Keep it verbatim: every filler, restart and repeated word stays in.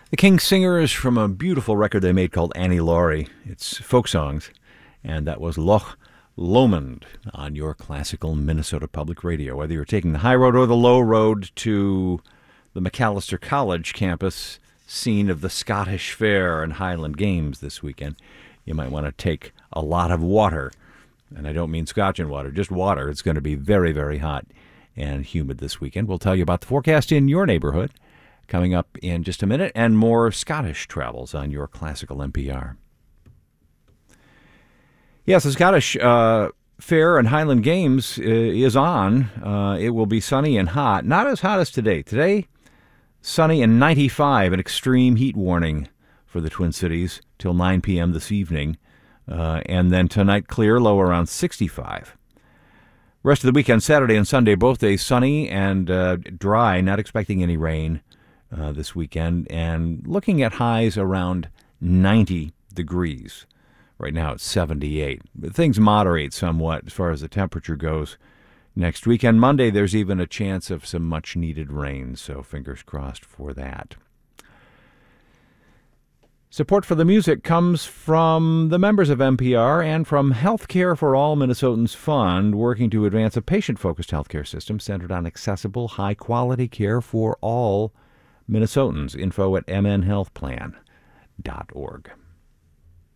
The King Singers from a beautiful record they made called Annie Laurie. It's folk songs, and that was Loch Lomond on your classical Minnesota Public Radio. Whether you're taking the high road or the low road to the Macalester College campus scene of the Scottish Fair and Highland Games this weekend, you might want to take a lot of water. And I don't mean Scotch and water, just water. It's going to be very, very hot and humid this weekend. We'll tell you about the forecast in your neighborhood coming up in just a minute, and more Scottish travels on your classical N P R. Yes, the Scottish uh, Fair and Highland Games uh, is on. Uh, it will be sunny and hot. Not as hot as today. Today, sunny and ninety-five, an extreme heat warning for the Twin Cities till nine p.m. this evening. Uh, and then tonight, clear, low around sixty-five. Rest of the weekend, Saturday and Sunday, both days sunny and uh, dry, not expecting any rain uh, this weekend, and looking at highs around ninety degrees. Right now it's seventy-eight. But things moderate somewhat as far as the temperature goes next weekend. Monday, there's even a chance of some much-needed rain, so fingers crossed for that. Support for the music comes from the members of N P R and from Healthcare for All Minnesotans Fund, working to advance a patient-focused healthcare system centered on accessible, high-quality care for all Minnesotans. Info at m n health plan dot org.